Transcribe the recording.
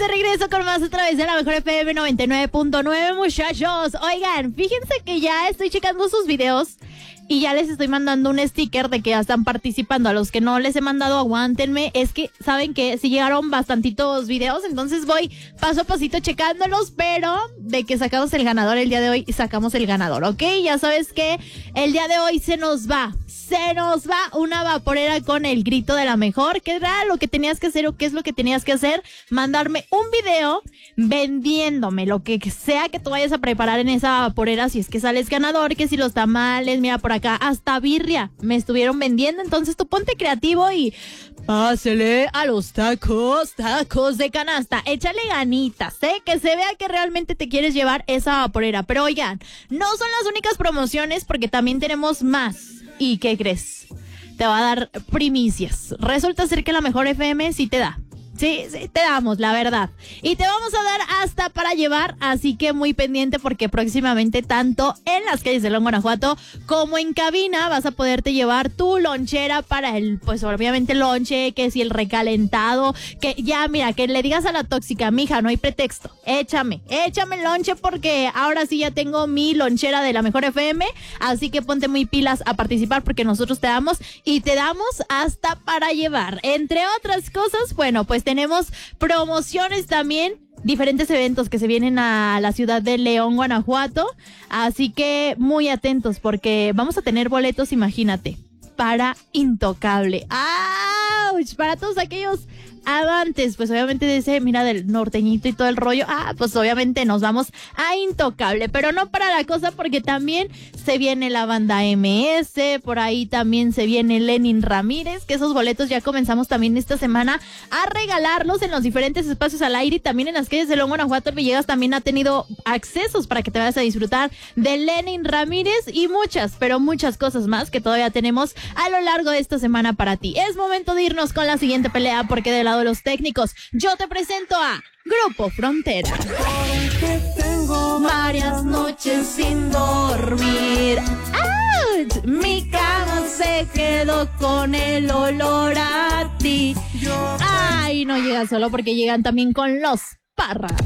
de regreso con más a través de la mejor FM 99.9, muchachos. Oigan, fíjense que ya estoy checando sus videos y ya les estoy mandando un sticker de que ya están participando. A los que no les he mandado, aguántenme. Es que, ¿saben qué? Sí llegaron bastantitos videos, entonces voy paso a pasito checándolos, pero de que sacamos el ganador el día de hoy, sacamos el ganador, ¿ok? Ya sabes que el día de hoy se nos va una vaporera con el grito de la mejor. ¿Qué era lo que tenías que hacer o qué es lo que tenías que hacer? Mandarme un video vendiéndome lo que sea que tú vayas a preparar en esa vaporera, si es que sales ganador, que si los tamales, mira por acá, hasta birria me estuvieron vendiendo. Entonces tú ponte creativo y pásele a los tacos de canasta. Échale ganitas, que se vea que realmente te quieres llevar esa vaporera. Pero oigan, no son las únicas promociones porque también tenemos más. ¿Y qué crees? Te va a dar primicias. Resulta ser que la mejor FM sí te da. Sí, te damos, la verdad. Y te vamos a dar hasta para llevar, así que muy pendiente porque próximamente tanto en las calles de León, Guanajuato, como en cabina vas a poderte llevar tu lonchera para el, pues obviamente lonche, que si el recalentado, que ya mira, que le digas a la tóxica, mija, no hay pretexto, échame el lonche porque ahora sí ya tengo mi lonchera de la mejor FM, así que ponte muy pilas a participar porque nosotros te damos y te damos hasta para llevar. Entre otras cosas, bueno, pues tenemos promociones también, diferentes eventos que se vienen a la ciudad de León, Guanajuato, así que muy atentos porque vamos a tener boletos, imagínate, para Intocable. ¡Auch! Para todos aquellos amantes, pues obviamente de ese, mira, del norteñito y todo el rollo, pues obviamente nos vamos a Intocable, pero no para la cosa porque también se viene la banda MS, por ahí también se viene Lenin Ramírez, que esos boletos ya comenzamos también esta semana a regalarlos en los diferentes espacios al aire y también en las calles de León, Guanajuato. El Villegas también ha tenido accesos para que te vayas a disfrutar de Lenin Ramírez y muchas, pero muchas cosas más que todavía tenemos a lo largo de esta semana para ti. Es momento de irnos con la siguiente pelea porque del lado de los técnicos yo te presento a Grupo Frontera. Porque tengo varias noches sin dormir. ¡Auch! Mi cama se quedó con el olor a ti. Ay, no llega solo porque llegan también con los Parras.